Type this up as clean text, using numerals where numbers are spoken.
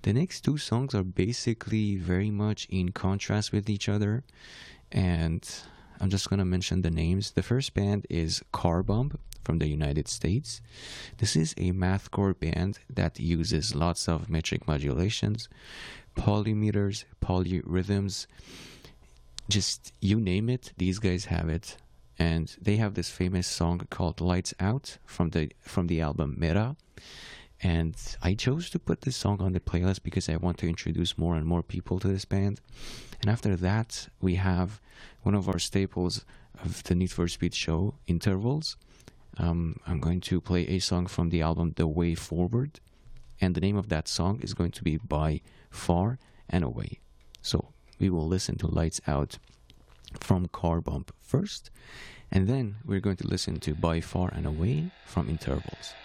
The next two songs are basically very much in contrast with each other, and I'm just gonna mention the names. The first band is Car Bomb from the United States. This is a mathcore band that uses lots of metric modulations, polymeters, polyrhythms, just you name it, these guys have it. And they have this famous song called Lights Out from the album Mera. And I chose to put this song on the playlist because I want to introduce more and more people to this band. And after that, we have one of our staples of the Need for Speed show, Intervals. I'm going to play a song from the album The Way Forward. And the name of that song is going to be By Far and Away. So we will listen to Lights Out from Car Bomb first. And then we're going to listen to By Far and Away from Intervals.